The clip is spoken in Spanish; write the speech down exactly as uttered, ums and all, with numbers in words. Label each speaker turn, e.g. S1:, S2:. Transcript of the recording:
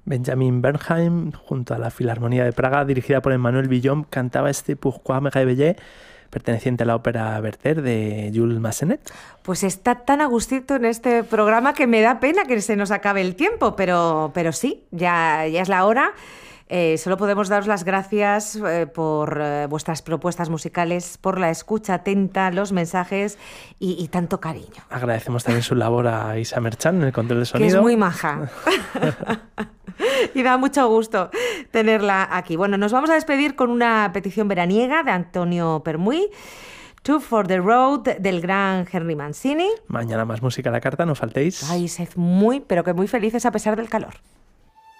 S1: Benjamin Bernheim, junto a la Filarmonía de Praga, dirigida por Emmanuel Villon, cantaba este Pourquoi me réveiller, perteneciente a la ópera Werther de Jules Massenet.
S2: Pues está tan a gustito en este programa que me da pena que se nos acabe el tiempo, pero, pero sí, ya, ya es la hora. Eh, solo podemos daros las gracias eh, por eh, vuestras propuestas musicales, por la escucha atenta, los mensajes y, y tanto cariño.
S1: Agradecemos también su labor a Isa Merchan en el control de sonido.
S2: Que es muy maja. Y da mucho gusto tenerla aquí. Bueno, nos vamos a despedir con una petición veraniega de Antonio Permuy. Two for the Road, del gran Henry Mancini.
S1: Mañana más música a la carta, no faltéis.
S2: Ay, sed muy, pero que muy felices a pesar del calor.